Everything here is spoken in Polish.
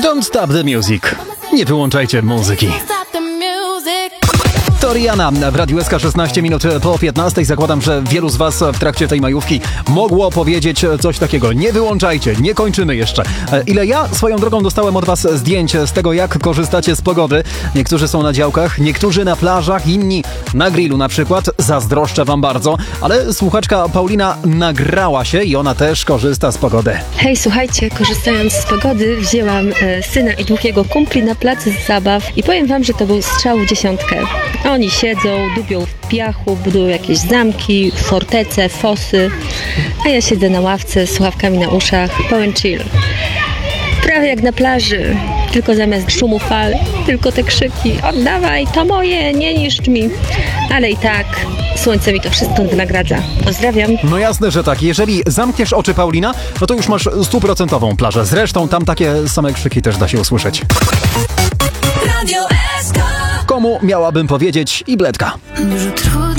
Don't stop the music. Nie wyłączajcie muzyki. To Rihanna w Radiu SK 16 minut po 15. Zakładam, że wielu z was w trakcie tej majówki mogło powiedzieć coś takiego. Nie wyłączajcie, nie kończymy jeszcze. Ile ja swoją drogą dostałem od was zdjęć z tego, jak korzystacie z pogody. Niektórzy są na działkach, niektórzy na plażach, inni na grillu na przykład. Zazdroszczę wam bardzo, ale słuchaczka Paulina nagrała się i ona też korzysta z pogody. Hej, słuchajcie, korzystając z pogody wzięłam syna i dwóch jego kumpli na plac zabaw i powiem wam, że to był strzał w dziesiątkę. Oni siedzą, dubią w piachu, budują jakieś zamki, fortece, fosy, a ja siedzę na ławce z słuchawkami na uszach, pełen chill. Prawie jak na plaży, tylko zamiast szumu fal, tylko te krzyki: oddawaj, to moje, nie niszcz mi. Ale i tak słońce mi to wszystko wynagradza. Pozdrawiam. No jasne, że tak. Jeżeli zamkniesz oczy, Paulina, no to już masz 100% plażę. Zresztą tam takie same krzyki też da się usłyszeć. Komu miałabym powiedzieć i bledka?